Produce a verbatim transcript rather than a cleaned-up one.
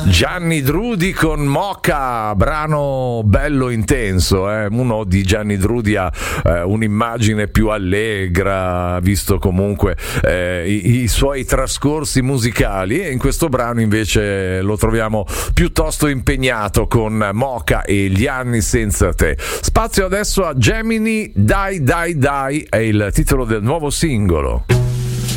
Gianni Drudi con Mocha, brano bello intenso, eh? Uno di Gianni Drudi ha eh, un'immagine più allegra, visto comunque eh, i, i suoi trascorsi musicali, e in questo brano invece lo troviamo piuttosto impegnato con Mocha e Gli anni senza te. Spazio adesso a Gemini, Dai Dai Dai è il titolo del nuovo singolo.